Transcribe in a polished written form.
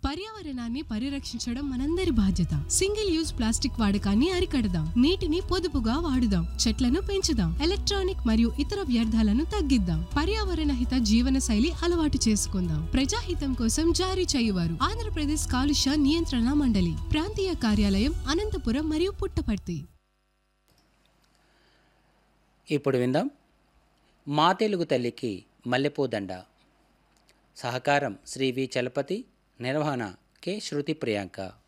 పర్యావరణాన్ని పరిరక్షించడం మనందరి బాధ్యత. సింగిల్ యూజ్ ప్లాస్టిక్ వాడకాన్ని అరికడదాం. నీటిని పొదుపుగా వాడుదాం. చెట్లను పెంచుదాం. ఎలక్ట్రానిక్ మరియు ఇతర వ్యర్థాలను తగ్గిద్దాం. పర్యావరణ హిత జీవన శైలి అలవాటు చేసుకుందాం. ప్రజాహితం కోసం జారీ చేయువారు ఆంధ్రప్రదేశ్ కాలుష్య నియంత్రణ మండలి, ప్రాంతీయ కార్యాలయం, అనంతపురం మరియు పుట్టపర్తి. ఇప్పుడు విందాం మా తెలుగు తల్లికి మల్లెపూదండ. సహకారం శ్రీ వి చలపతి, నిర్వహణ కె శృతి ప్రియాంక.